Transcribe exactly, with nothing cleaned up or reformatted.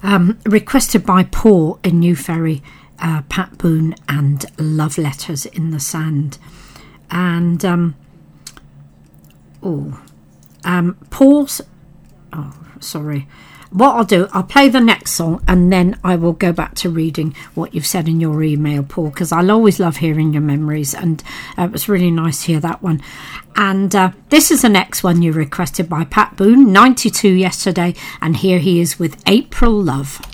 Um, requested by Paul in New Ferry, uh, Pat Boone and Love Letters in the Sand. And, um, oh, um, Paul's, oh, sorry. What I'll do, I'll play the next song and then I will go back to reading what you've said in your email, Paul, because I'll always love hearing your memories, and uh, it was really nice to hear that one. And uh, this is the next one you requested by Pat Boone, ninety-two yesterday, and here he is with April Love.